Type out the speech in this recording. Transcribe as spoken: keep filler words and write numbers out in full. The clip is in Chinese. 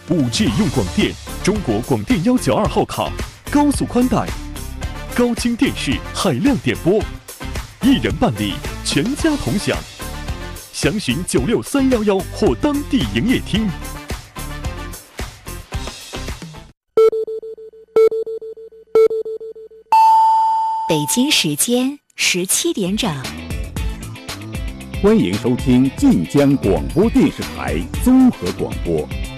五 G 用广电，中国广电幺九二号卡，高速宽带，高清电视，海量点播，一人办理，全家同享。详询九六三幺幺或当地营业厅。 北京时间十七点整。 欢迎收听晋江广播电视台综合广播。